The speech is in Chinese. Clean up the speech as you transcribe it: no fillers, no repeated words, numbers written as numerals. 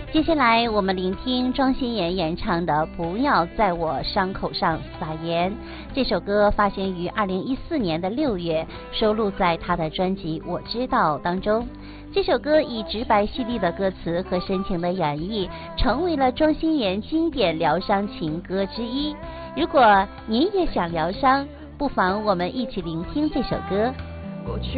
接下来我们聆听庄心妍演唱的《不要在我伤口上撒盐》。这首歌发行于2014年的6月，收录在她的专辑《我知道》当中。这首歌以直白犀利的歌词和深情的演绎，成为了庄心妍经典疗伤情歌之一。如果您也想疗伤，不妨我们一起聆听这首歌。 过去